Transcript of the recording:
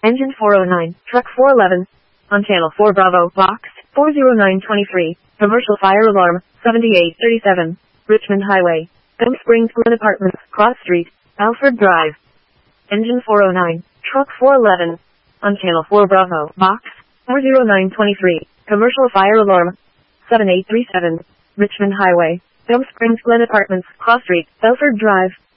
Engine 409, Truck 411. On Channel 4 Bravo, Box 40923. Commercial fire alarm, 7837. Richmond Highway. Gum Springs Glen Apartments, Cross Street, Alfred Drive. Engine 409, Truck 411. On Channel 4 Bravo, Box 40923. Commercial fire alarm, 7837. Richmond Highway. Gum Springs Glen Apartments, Cross Street, Belford Drive.